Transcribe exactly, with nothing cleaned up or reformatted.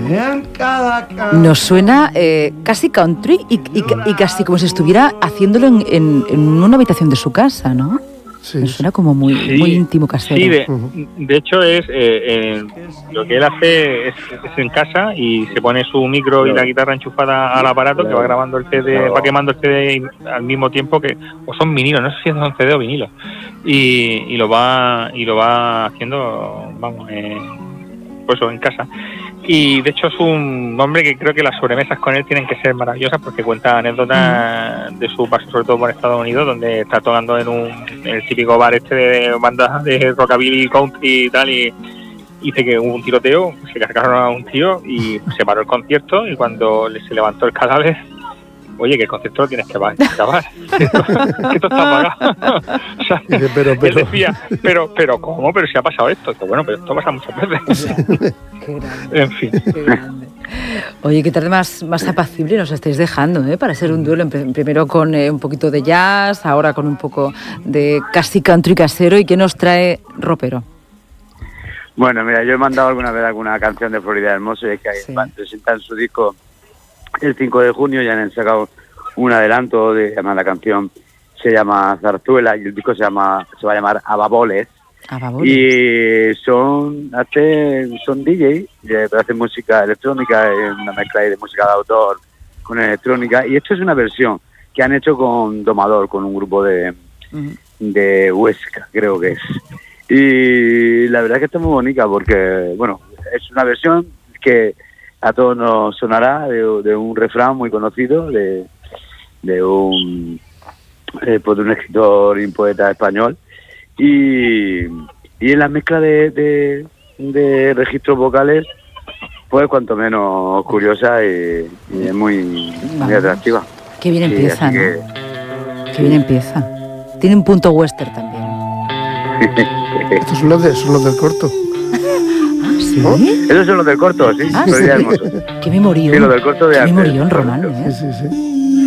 Nos suena eh, casi country y, y, y casi como si estuviera haciéndolo en, en, en una habitación de su casa, ¿no? Sí. Me suena como muy, sí, muy íntimo, casero. Sí, de, de hecho es eh, eh, lo que él hace es, es en casa y se pone su micro y la guitarra enchufada al aparato que va grabando el C D, va quemando el C D al mismo tiempo que, o son vinilos, no sé si son C D o vinilos, y, y lo va y lo va haciendo, vamos, eh, pues eso, en casa. Y de hecho es un hombre que creo que las sobremesas con él tienen que ser maravillosas porque cuenta anécdotas mm. de su paso, sobre todo por Estados Unidos, donde está tocando en un en el típico bar este de bandas de rockabilly, country y tal, y dice que hubo un tiroteo, se cargaron a un tío y se paró el concierto, y cuando se levantó el cadáver, oye, que el concierto lo tienes que acabar, que esto, que esto está apagado. O sea, pero, pero, él decía, pero, pero, ¿cómo? Pero si ha pasado esto. Que bueno, pero esto pasa muchas veces. Qué grande, en fin. Qué grande. Oye, qué tarde más, más apacible nos estáis dejando, ¿eh? Para ser un duelo, primero con eh, un poquito de jazz, ahora con un poco de casi country casero. ¿Y qué nos trae Ropero? Bueno, mira, yo he mandado alguna vez alguna canción de Florida Hermoso, y es que sí. presentan su disco el cinco de junio, ya han sacado un adelanto de además la canción se llama Zarzuela y el disco se llama se va a llamar Ababoles. Ababoles. Y son hace, son D J, pero hacen música electrónica, una mezcla de música de autor con electrónica, y esto es una versión que han hecho con Domador, con un grupo de uh-huh. de Huesca, creo que es. Y la verdad es que está muy bonita porque, bueno, es una versión que a todos nos sonará de, de un refrán muy conocido de, de un eh, pues de un escritor y un poeta español, y, y en la mezcla de, de, de registros vocales pues cuanto menos curiosa y, y es muy, muy atractiva. Qué bien sí, empieza, ¿no? Que... Qué bien empieza. Tiene un punto western también. Estos son los, de, son los del corto. ¿Sí? ¿No? Esos son los del corto, sí. Ah, ¿sí? Qué memorión. Sí, los del corto de Qué arte. memorión, Román, ¿eh? Sí, sí, sí.